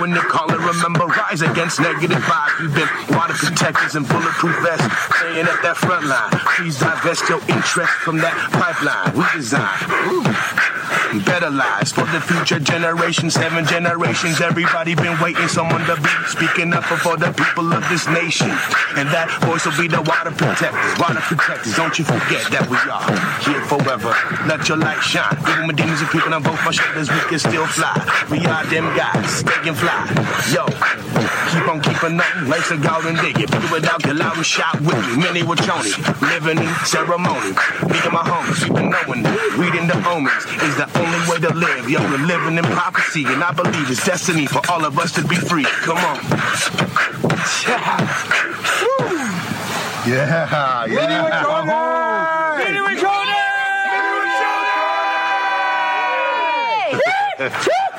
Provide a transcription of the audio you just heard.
when they call it, remember, rise against negative vibes. We've been water protectors and bulletproof vests, staying at that front line. Please divest your interest from that pipeline. We design better lives for the future generations, 7 generations. Everybody been waiting, someone to be speaking up for the people of this nation. And that voice will be the water protectors. Water protectors, don't you forget that we are here forever. Let your light shine. Even with demons and people on both my shoulders, we can still fly. We are them guys, staying fly. Yo, keep on keeping on. Life's a golden digger. People without get loud and shout with me. Many with Tony, living in ceremony. Me and my homies, we been knowing that reading the omens is the only way to live. Yo, we're living in prophecy, and I believe it's destiny for all of us to be free. Come on. Yeah. Ready with Jordan!